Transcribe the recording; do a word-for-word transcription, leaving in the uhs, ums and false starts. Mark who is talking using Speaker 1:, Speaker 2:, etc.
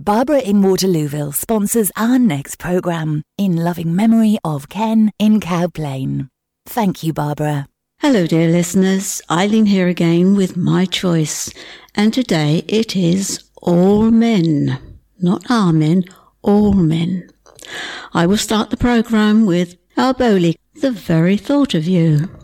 Speaker 1: Barbara in Waterlooville sponsors our next programme in loving memory of Ken in Cow Plain. Thank you, Barbara.
Speaker 2: Hello, dear listeners. Eileen here again with my choice. And today it is all men. Not our men, all men. I will start the programme with Al Bowley, The Very Thought of You.